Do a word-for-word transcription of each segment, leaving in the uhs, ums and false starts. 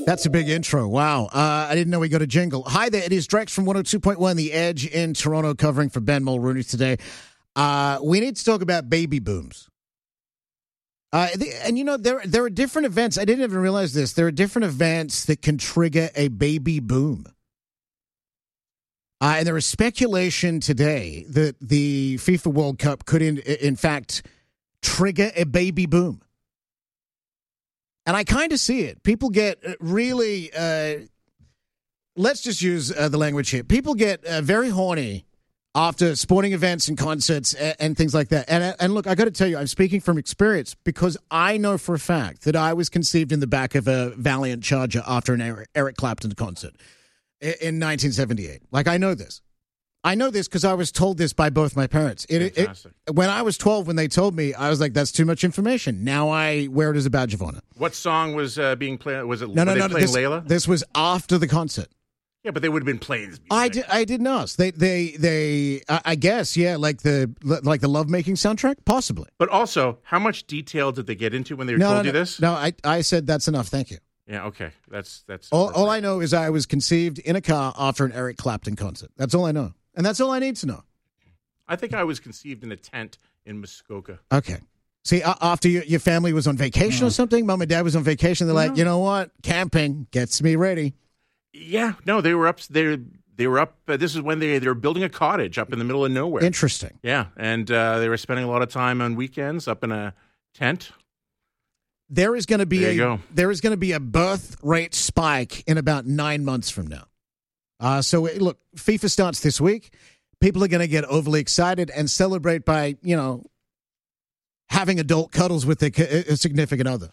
That's a big intro. Wow. Uh, I didn't know we got a jingle. Hi there. It is Drex from one oh two point one The Edge in Toronto, covering for Ben Mulrooney today. Uh, we need to talk about baby booms. Uh, and, you know, there, there are different events. I didn't even realize this. There are different events that can trigger a baby boom. Uh, and there is speculation today that the FIFA World Cup could, in, in fact, trigger a baby boom. And I kind of see it. People get really, uh, let's just use uh, the language here. People get uh, very horny after sporting events and concerts and, and things like that. And, and look, I got to tell you, I'm speaking from experience because I know for a fact that I was conceived in the back of a Valiant Charger after an Eric, Eric Clapton concert in, in nineteen seventy-eight. Like, I know this. I know this because I was told this by both my parents. It, it, when I was twelve, when they told me, I was like, that's too much information. Now I wear it as a badge of honor. What song was uh, being played? Was it no, no, were no, they playing this, Layla? This was after the concert. Yeah, but they would have been playing this music. I, did, I didn't ask. They, they, they. I, I guess, yeah, like the like the lovemaking soundtrack, possibly. But also, how much detail did they get into when they no, told no, you no, this? No, I, I said that's enough. Thank you. Yeah, okay. That's that's all, all I know is I was conceived in a car after an Eric Clapton concert. That's all I know. And that's all I need to know. I think I was conceived in a tent in Muskoka. Okay. See, uh, after your, your family was on vacation no. or something, mom and dad was on vacation, they're no. like, you know what? Camping gets me ready. Yeah. No, they were up. They they were up. Uh, this is when they they were building a cottage up in the middle of nowhere. Interesting. Yeah, and uh, they were spending a lot of time on weekends up in a tent. There is going to be there a go. there is going to be a birth rate spike in about nine months from now. Uh, so look, FIFA starts this week. People are going to get overly excited and celebrate by, you know, having adult cuddles with their a significant other.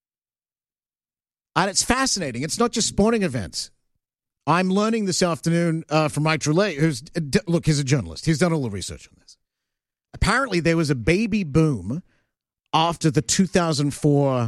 And it's fascinating. It's not just sporting events. I'm learning this afternoon uh, from Mike Drolet, who's, look, he's a journalist. He's done all the research on this. Apparently, there was a baby boom after the two thousand four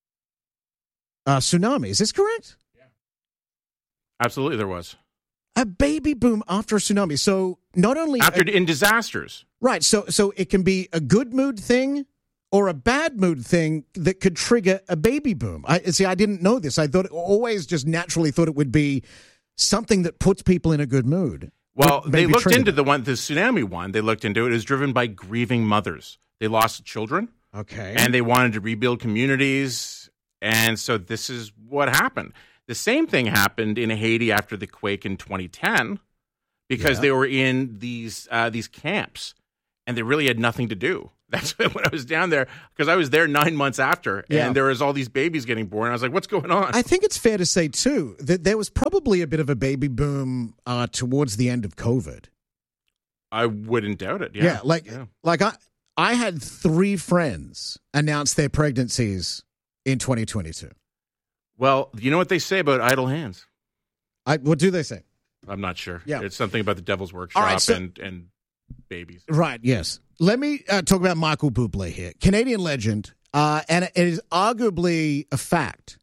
uh, tsunami. Is this correct? Yeah. Absolutely, there was. A baby boom after a tsunami. So not only after a, in disasters, right? So so it can be a good mood thing or a bad mood thing that could trigger a baby boom. I see. I didn't know this. I thought always just naturally thought it would be something that puts people in a good mood. Well, they looked into it. the one, the tsunami one. They looked into it. It was driven by grieving mothers. They lost children. Okay, and they wanted to rebuild communities, and so this is what happened. The same thing happened in Haiti after the quake in twenty ten, because yeah. they were in these uh, these camps, and they really had nothing to do. That's when I was down there, because I was there nine months after, yeah. and there was all these babies getting born. I was like, "What's going on?" I think it's fair to say too that there was probably a bit of a baby boom uh, towards the end of COVID. I wouldn't doubt it. Yeah, yeah like yeah. like I I had three friends announce their pregnancies in twenty twenty-two. Well, you know what they say about idle hands? I, what do they say? I'm not sure. Yeah. It's something about the Devil's Workshop right, so, and, and babies. Right, yes. Let me uh, talk about Michael Bublé here. Canadian legend, uh, and it is arguably a fact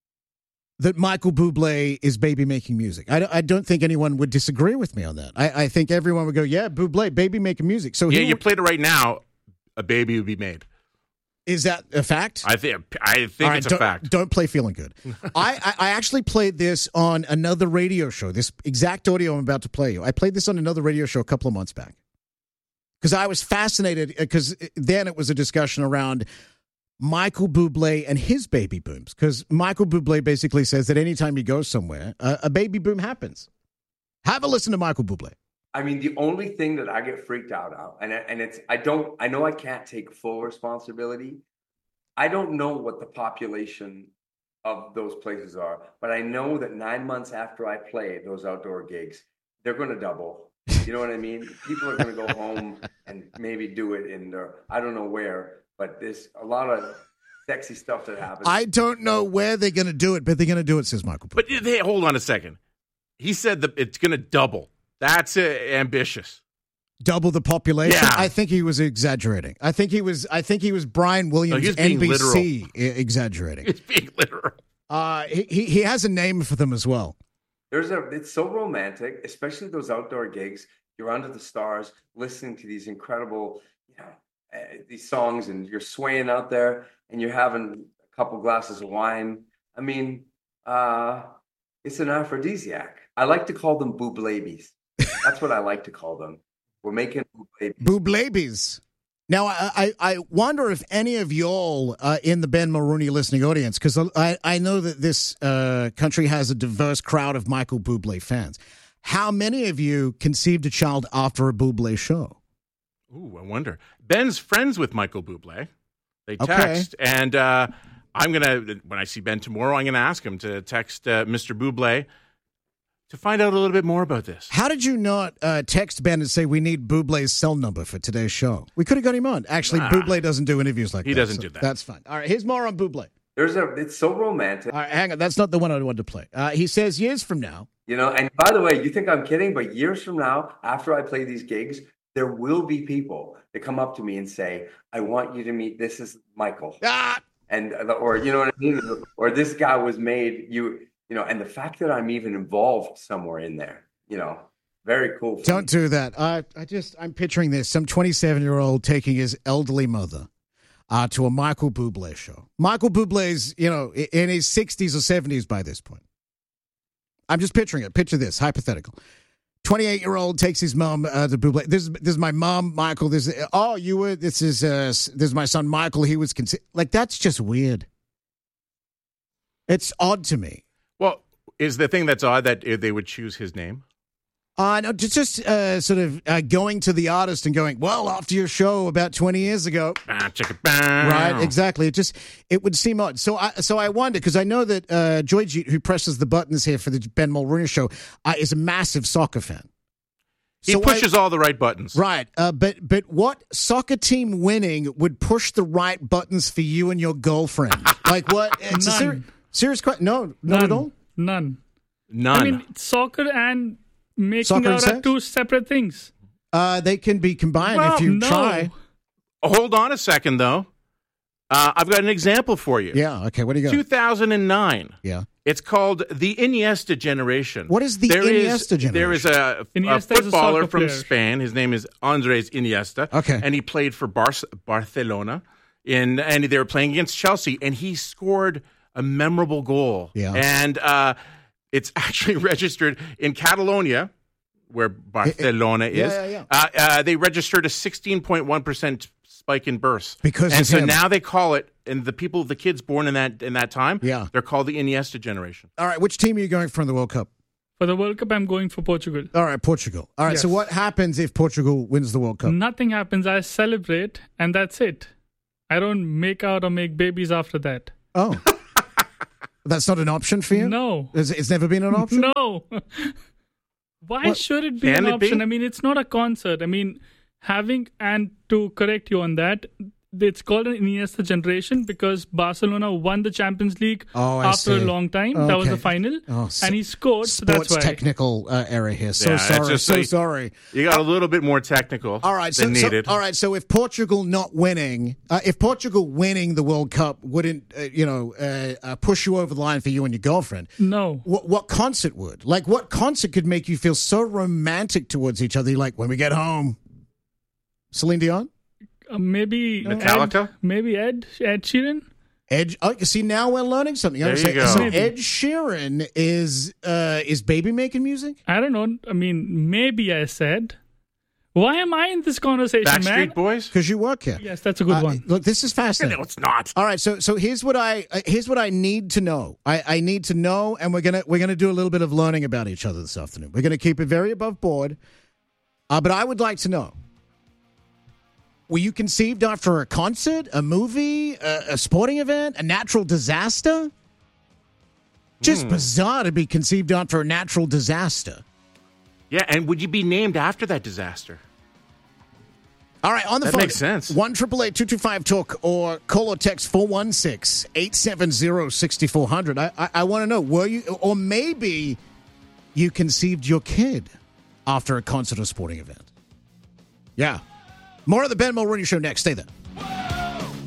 that Michael Bublé is baby-making music. I, I don't think anyone would disagree with me on that. I, I think everyone would go, yeah, Bublé, baby-making music. So yeah, he you would, played it right now, a baby would be made. Is that a fact? I think I think right, it's a don't, fact. Don't play feeling good. I, I, I actually played this on another radio show. This exact audio I'm about to play you. I played this on another radio show a couple of months back because I was fascinated because then it was a discussion around Michael Bublé and his baby booms, because Michael Bublé basically says that anytime he goes somewhere, a, a baby boom happens. Have a listen to Michael Bublé. I mean, the only thing that I get freaked out of, and and it's I don't I know I can't take full responsibility. I don't know what the population of those places are, but I know that nine months after I play those outdoor gigs, they're going to double. You know what I mean? People are going to go home and maybe do it in their, I don't know where, but there's a lot of sexy stuff that happens. I don't know where they're going to do it, but they're going to do it, says Michael Bublé. But hey, hold on a second. He said that it's going to double. That's uh, ambitious. Double the population. Yeah. I think he was exaggerating. I think he was. I think he was Brian Williams, no, N B C, literal. exaggerating. He's being literal. Uh, he he has a name for them as well. There's a. It's so romantic, especially those outdoor gigs. You're under the stars, listening to these incredible, you know, uh, these songs, and you're swaying out there, and you're having a couple glasses of wine. I mean, uh, it's an aphrodisiac. I like to call them booblabies. That's what I like to call them. We're making booblabies. Booblabies. Now, I, I, I wonder if any of y'all uh, in the Ben Mulrooney listening audience, because I, I know that this uh, country has a diverse crowd of Michael Bublé fans. How many of you conceived a child after a Bublé show? Ooh, I wonder. Ben's friends with Michael Bublé. They Okay. text, and uh, I'm going to, when I see Ben tomorrow, I'm going to ask him to text uh, Mister Bublé to find out a little bit more about this. How did you not uh, text Ben and say we need Bublé's cell number for today's show? We could have got him on. Actually, Ah. Bublé doesn't do interviews like He that. doesn't so do that. That's fine. All right, here's more on Bublé. There's a. It's so romantic. All right, hang on. That's not the one I wanted to play. Uh, he says years from now. You know, and by the way, you think I'm kidding, but years from now, after I play these gigs, there will be people that come up to me and say, I want you to meet, this is Michael. Ah! And, or, you know what I mean? Or this guy was made, you, you know, and the fact that I'm even involved somewhere in there, you know, very cool. for Don't me. do that. I, I just, I'm picturing this. Some twenty-seven-year-old taking his elderly mother uh, to a Michael Bublé show. Michael Bublé's, you know, i- in his sixties or seventies by this point. I'm just picturing it. Picture this, hypothetical. twenty-eight-year-old takes his mom uh, to Bublé. This is this is my mom, Michael. This is, oh, you were. This is uh, this is my son, Michael. He was consi- like that's just weird. It's odd to me. Well, is the thing that's odd that they would choose his name? Uh, no, just, just uh, sort of uh, going to the artist and going, well, after your show about twenty years ago. Bah, chicka, bah. Right, exactly. It just, it would seem odd. So I, so I wonder, because I know that uh, Joyjeet, who presses the buttons here for the Ben Mulrooney show, uh, is a massive soccer fan. He So pushes I- all the right buttons. Right, uh, but but what soccer team winning would push the right buttons for you and your girlfriend? Like what? It's a None. seri- serious question. No, not None. at all. None. None. I mean, soccer and making Soccer and out sex? are two separate things. Uh, they can be combined Well, if you no. try. Hold on a second, though. Uh, I've got an example for you. Yeah. Okay. What do you got? two thousand nine. Yeah. It's called the Iniesta generation. What is the There is- Iniesta There is a, a Iniesta is a footballer soccer from player. Spain. His name is Andres Iniesta. Okay. And he played for Bar- Barcelona. In, and they were playing against Chelsea, and he scored a memorable goal. Yeah. And uh, it's actually registered in Catalonia, where Barcelona yeah, is. yeah, yeah. Uh, uh, they registered a sixteen point one percent spike in births. Because and of so him. now they call it, and the people, the kids born in that in that time, Yeah. they're called the Iniesta generation. All right. Which team are you going for in the World Cup? For the World Cup, I'm going for Portugal. All right, Portugal. All right. So Yes. what happens if Portugal wins the World Cup? Nothing happens. I celebrate, and that's it. I don't make out or make babies after that. Oh, that's not an option for you. No. It's, it's never been an option. No. Why What? should it be Can an it be? option? I mean, it's not a concert. I mean, having, and to correct you on that, it's called an Iniesta generation because Barcelona won the Champions League Oh, I after see. a long time. That was Okay. the final. Oh, s- and he scored, so that's Sports why. technical uh, error here. So Yeah, it's sorry. just So like- sorry. You got a little bit more technical All right. So, than so needed. all right. So if Portugal not winning, uh, if Portugal winning the World Cup wouldn't, uh, you know, uh, uh, push you over the line for you and your girlfriend, No. what, what concert would? Like, what concert could make you feel so romantic towards each other? You're like, when we get home, Celine Dion, Uh, maybe Metallica? Ed, maybe Ed Ed Sheeran. Ed. Oh, you see, now we're learning something. There you So- go. So Maybe. Ed Sheeran is uh, is baby making music. I don't know. I mean, maybe I said. Why am I in this conversation, man? Backstreet Boys? Because you work here. Yes, that's a good Uh, one. Look, this is fascinating. No, it's not. All right, so so here's what I uh, here's what I need to know. I, I need to know, and we're gonna we're gonna do a little bit of learning about each other this afternoon. We're gonna keep it very above board, uh, but I would like to know: were you conceived after a concert, a movie, a, a sporting event, a natural disaster? Just Hmm. bizarre to be conceived after a natural disaster. Yeah, and would you be named after that disaster? All right, on the That phone. makes sense. one triple eight two two five talk or call or text four one six, eight seven zero, six four zero zero. I, I, I want to know, were you, or maybe you conceived your kid after a concert or sporting event? Yeah. More of the Ben Mulrooney Show next. Stay there.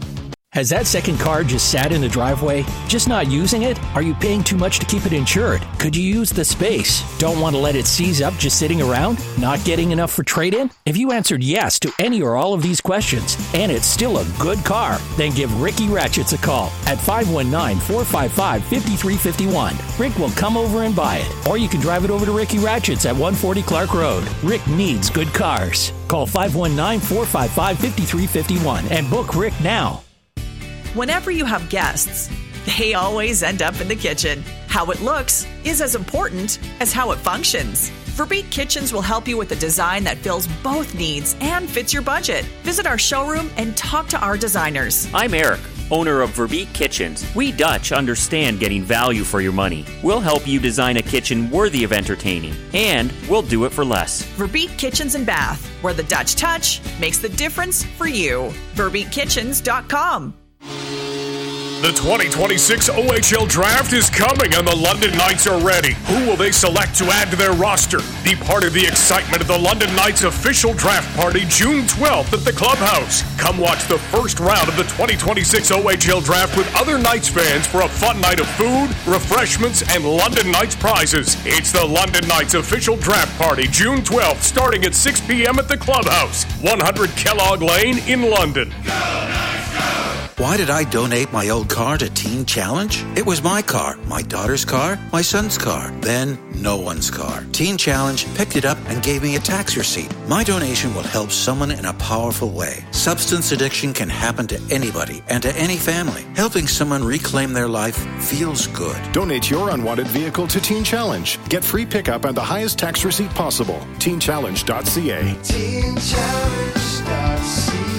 Has that second car just sat in the driveway? Just not using it? Are you paying too much to keep it insured? Could you use the space? Don't want to let it seize up just sitting around? Not getting enough for trade-in? If you answered yes to any or all of these questions, and it's still a good car, then give Ricky Ratchets a call at five one nine, four five five, five three five one. Rick will come over and buy it. Or you can drive it over to Ricky Ratchets at one forty Clark Road. Rick needs good cars. Call five one nine, four five five, five three five one and book Rick now. Whenever you have guests, they always end up in the kitchen. How it looks is as important as how it functions. Verbeek Kitchens will help you with a design that fills both needs and fits your budget. Visit our showroom and talk to our designers. I'm Eric, owner of Verbeek Kitchens. We Dutch understand getting value for your money. We'll help you design a kitchen worthy of entertaining, and we'll do it for less. Verbeek Kitchens and Bath, where the Dutch touch makes the difference for you. verbeek kitchens dot com. The twenty twenty-six O H L Draft is coming and the London Knights are ready. Who will they select to add to their roster? Be part of the excitement of the London Knights official draft party June twelfth at the Clubhouse. Come watch the first round of the twenty twenty-six O H L Draft with other Knights fans for a fun night of food, refreshments, and London Knights prizes. It's the London Knights official draft party June twelfth starting at six p.m. at the Clubhouse, one hundred Kellogg Lane in London. Go Knights, go! Why did I donate my old car to Teen Challenge? It was my car, my daughter's car, my son's car, then no one's car. Teen Challenge picked it up and gave me a tax receipt. My donation will help someone in a powerful way. Substance addiction can happen to anybody and to any family. Helping someone reclaim their life feels good. Donate your unwanted vehicle to Teen Challenge. Get free pickup and the highest tax receipt possible. teen challenge dot c a. teen challenge dot c a.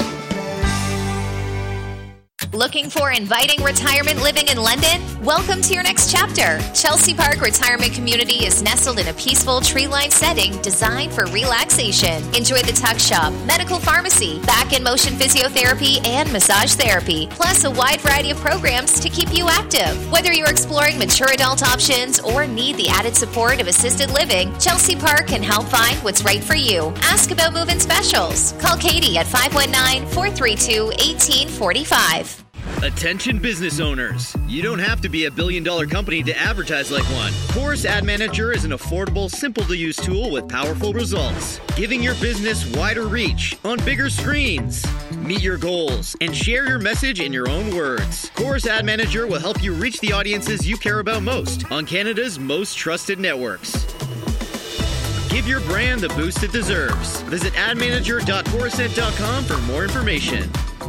Looking for inviting retirement living in London? Welcome to your next chapter. Chelsea Park Retirement Community is nestled in a peaceful tree-lined setting designed for relaxation. Enjoy the tuck shop, medical pharmacy, back and motion physiotherapy, and massage therapy, plus a wide variety of programs to keep you active. Whether you're exploring mature adult options or need the added support of assisted living, Chelsea Park can help find what's right for you. Ask about move-in specials. Call Katie at five one nine, four three two, one eight four five. Attention business owners. You don't have to be a billion dollar company to advertise like one. Chorus Ad Manager is an affordable, simple to use tool with powerful results, giving your business wider reach on bigger screens. Meet your goals and share your message in your own words. Chorus Ad Manager will help you reach the audiences you care about most on Canada's most trusted networks. Give your brand the boost it deserves. Visit ad manager dot chorused dot com for more information.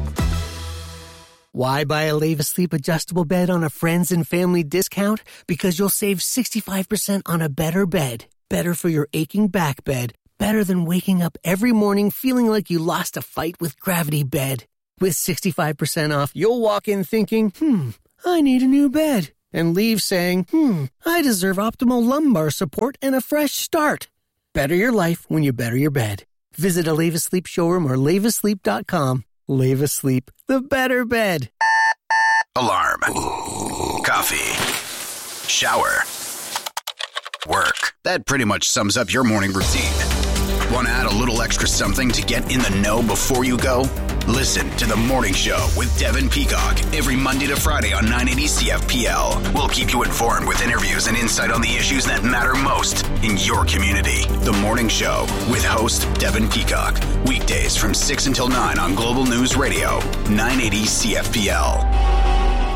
Why buy a Leva Sleep adjustable bed on a friends and family discount? Because you'll save sixty-five percent on a better bed. Better for your aching back bed. Better than waking up every morning feeling like you lost a fight with Gravity Bed. With sixty-five percent off, you'll walk in thinking, hmm, I need a new bed. And leave saying, hmm, I deserve optimal lumbar support and a fresh start. Better your life when you better your bed. Visit a Leva Sleep showroom or leva sleep dot com. Leva Sleep, the better bed. Alarm. Coffee. Shower. Work. That pretty much sums up your morning routine. Want to add a little extra something to get in the know before you go? Listen to The Morning Show with Devin Peacock every Monday to Friday on nine eighty C F P L. We'll keep you informed with interviews and insight on the issues that matter most in your community. The Morning Show with host Devin Peacock. Weekdays from six until nine on Global News Radio, nine eighty C F P L.